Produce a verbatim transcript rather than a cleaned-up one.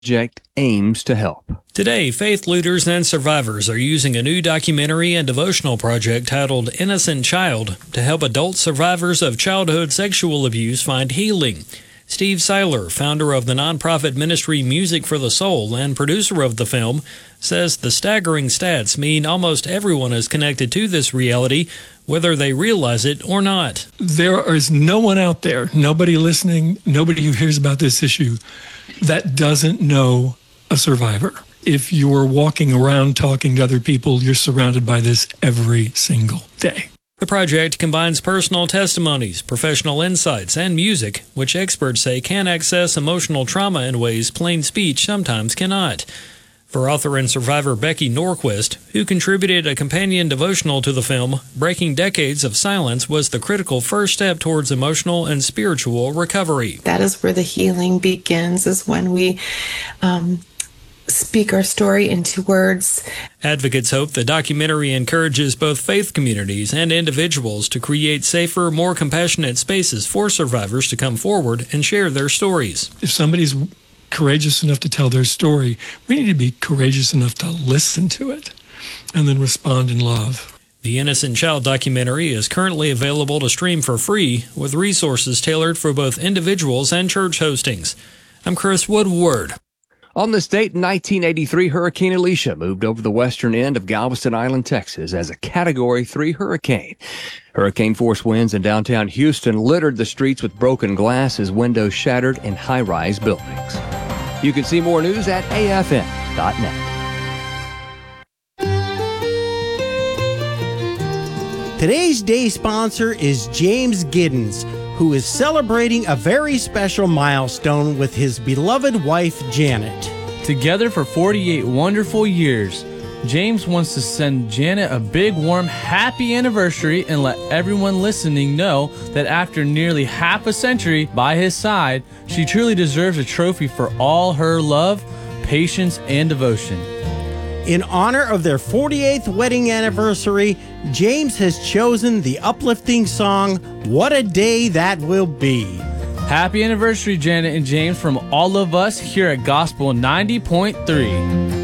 project aims to help. Today, faith leaders and survivors are using a new documentary and devotional project titled Innocent Child to help adult survivors of childhood sexual abuse find healing. Steve Seiler, founder of the nonprofit ministry Music for the Soul and producer of the film, says the staggering stats mean almost everyone is connected to this reality, whether they realize it or not. There is no one out there, nobody listening, nobody who hears about this issue that doesn't know a survivor. If you're walking around talking to other people, you're surrounded by this every single day. The project combines personal testimonies, professional insights, and music, which experts say can access emotional trauma in ways plain speech sometimes cannot. For author and survivor Becky Norquist, who contributed a companion devotional to the film, breaking decades of silence was the critical first step towards emotional and spiritual recovery. That is where the healing begins, is when we um, speak our story into words. Advocates hope the documentary encourages both faith communities and individuals to create safer, more compassionate spaces for survivors to come forward and share their stories. If somebody's courageous enough to tell their story, we need to be courageous enough to listen to it and then respond in love. The Innocent Child documentary is currently available to stream for free, with resources tailored for both individuals and church hostings. I'm Chris Woodward. On this date in nineteen eighty-three, Hurricane Alicia moved over the western end of Galveston Island, Texas, as a Category three hurricane. Hurricane-force winds in downtown Houston littered the streets with broken glass as windows shattered in high-rise buildings. You can see more news at A F N dot net. Today's day sponsor is James Giddens, who is celebrating a very special milestone with his beloved wife, Janet. Together for forty-eight wonderful years, James wants to send Janet a big, warm, happy anniversary and let everyone listening know that after nearly half a century by his side, she truly deserves a trophy for all her love, patience, and devotion. In honor of their forty-eighth wedding anniversary, James has chosen the uplifting song, What a Day That Will Be. Happy anniversary, Janet and James, from all of us here at Gospel ninety point three.